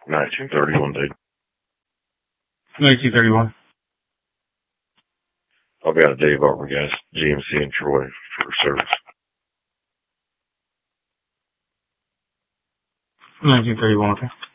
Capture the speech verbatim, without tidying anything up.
nineteen thirty-one date. nineteen thirty-one. I'll be out of Dave Auburn, guys. G M C in Troy for service. nineteen thirty-one, okay.